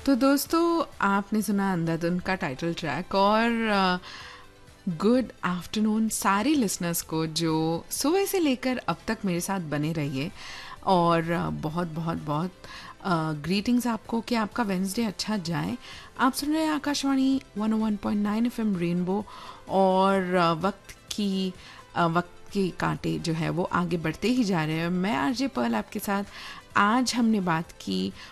तो दोस्तों आपने सुना अंधाधुन का टाइटल ट्रैक और गुड आफ्टरनून सारे लिसनर्स को जो सुबह से लेकर अब तक मेरे साथ बने रहिए और बहुत बहुत बहुत ग्रीटिंग्स आपको कि आपका वेंसडे अच्छा जाए। आप सुन रहे हैं आकाशवाणी 101.9 एफएम रेनबो और वक्त के कांटे जो है वो आगे बढ़ते ही जा रहे हैं। मैं आरजे पर्ल आपके साथ। आज हमने बात की